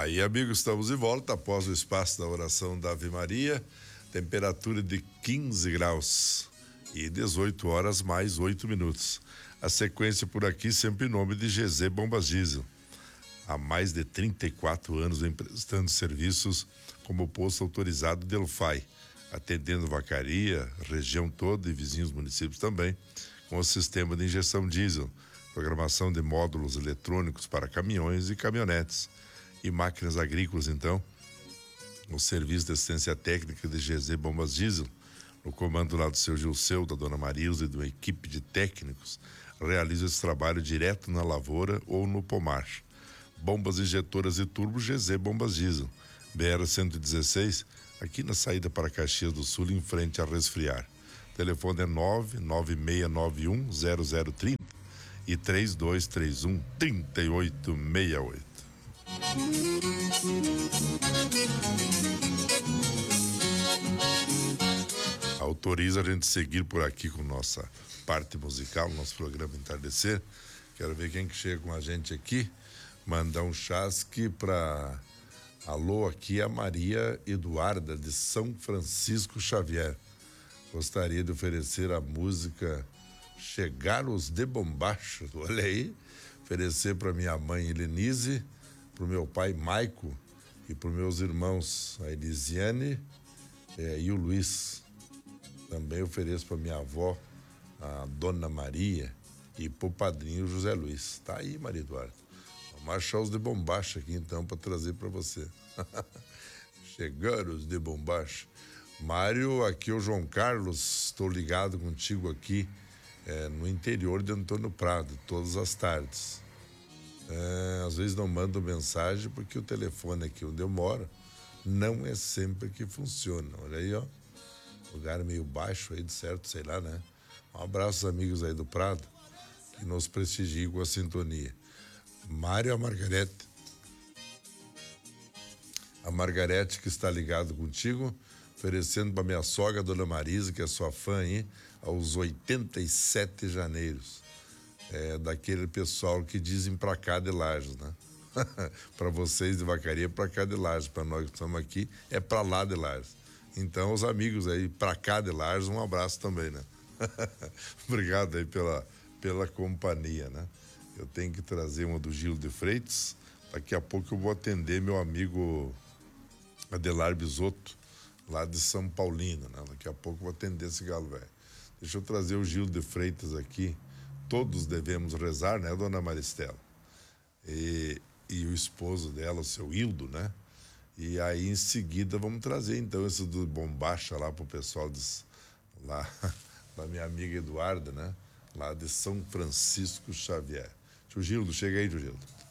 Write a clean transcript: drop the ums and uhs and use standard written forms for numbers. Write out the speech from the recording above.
Aí, amigos, estamos de volta após o espaço da oração da Ave Maria. Temperatura de 15 graus e 18 horas mais 8 minutos. A sequência por aqui sempre em nome de GZ Bombas Diesel. Há mais de 34 anos vem prestando serviços como posto autorizado Delphi, atendendo Vacaria, região toda e vizinhos municípios também, com o sistema de injeção diesel, programação de módulos eletrônicos para caminhões e caminhonetes e máquinas agrícolas. Então, o serviço de assistência técnica de GZ Bombas Diesel, no comando lá do seu Gilceu, da dona Marilza e de uma equipe de técnicos, realiza esse trabalho direto na lavoura ou no pomar. Bombas injetoras e turbo GZ Bombas Diesel, BR-116, aqui na saída para Caxias do Sul, em frente a Resfriar. O telefone é 996910030 e 3231-3868. Autoriza a gente seguir por aqui com nossa parte musical, nosso programa Entardecer. Quero ver quem que chega com a gente aqui. Mandar um chasque para... Alô, aqui é a Maria Eduarda, de São Francisco Xavier. Gostaria de oferecer a música Chegar os de Bombacho. Olha aí. Oferecer para minha mãe Helenise, para o meu pai Maico e para os meus irmãos, a Elisiane e o Luiz. Também ofereço para minha avó, a Dona Maria, e para o padrinho José Luiz. Tá aí, Maria Eduarda. Vamos achar os de Bombacho aqui então para trazer para você. Chegar os de Bombacho. Mário, aqui é o João Carlos, estou ligado contigo aqui no interior de Antônio Prado, todas as tardes. Às vezes não mando mensagem porque o telefone aqui onde eu moro não é sempre que funciona. Olha aí, ó. Lugar meio baixo aí, de certo, sei lá, né? Um abraço aos amigos aí do Prado que nos prestigiam com a sintonia. Mário, a Margarete. A Margarete que está ligado contigo, oferecendo para minha sogra, Dona Marisa, que é sua fã aí, aos 87 janeiros. Daquele pessoal que dizem pra cá de Lages, né? Para vocês de Vacaria, pra cá de Lages. Para nós que estamos aqui, é pra lá de Lages. Então, os amigos aí, pra cá de Lages, um abraço também, né? Obrigado aí pela companhia, né? Eu tenho que trazer uma do Gil de Freitas. Daqui a pouco eu vou atender meu amigo Adelar Bisotto, lá de São Paulino, né? Daqui a pouco eu vou atender esse galo velho. Deixa eu trazer o Gil de Freitas aqui. Todos devemos rezar, né, dona Maristela? E o esposo dela, o seu Hildo, né? E aí, em seguida, vamos trazer, então, esse do Bombacha lá pro pessoal lá da minha amiga Eduarda, né? Lá de São Francisco Xavier. Tio Gildo, chega aí, tio Gildo.